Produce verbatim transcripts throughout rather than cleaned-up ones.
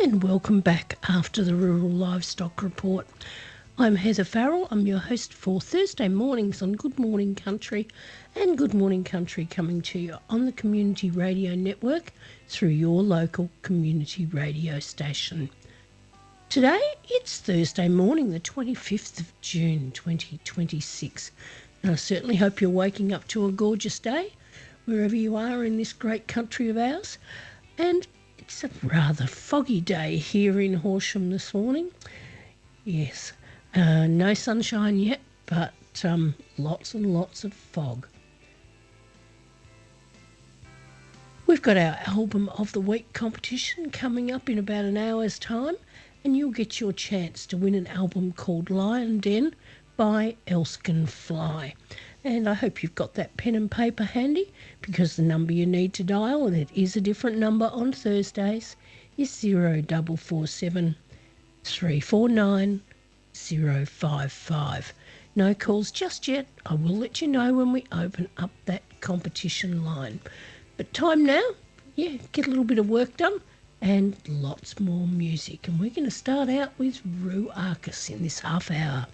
and welcome back after the Rural Livestock Report. I'm Heather Farrell. I'm your host for Thursday mornings on Good Morning Country, and Good Morning Country coming to you on the Community Radio Network through your local community radio station. Today it's Thursday morning, the twenty-fifth of June twenty twenty-six, and I certainly hope you're waking up to a gorgeous day wherever you are in this great country of ours. And it's a rather foggy day here in Horsham this morning. Yes, uh, no sunshine yet, but um, lots and lots of fog. We've got our Album of the Week competition coming up in about an hour's time, and you'll get your chance to win an album called Lion Den by Elskin Fly. And I hope you've got that pen and paper handy, because the number you need to dial, and it is a different number on Thursdays, is zero four four seven, three four nine, zero five five. No calls just yet. I will let you know when we open up that competition line. But time now, yeah, get a little bit of work done and lots more music. And we're going to start out with Roo Arcus in this half hour.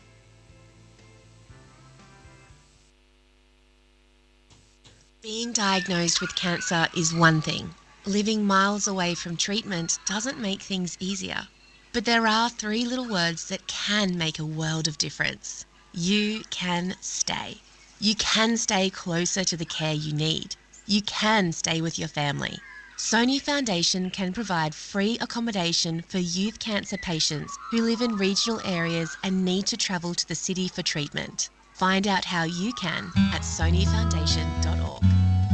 Being diagnosed with cancer is one thing. Living miles away from treatment doesn't make things easier. But there are three little words that can make a world of difference. You can stay. You can stay closer to the care you need. You can stay with your family. Sony Foundation can provide free accommodation for youth cancer patients who live in regional areas and need to travel to the city for treatment. Find out how you can at sony foundation dot org.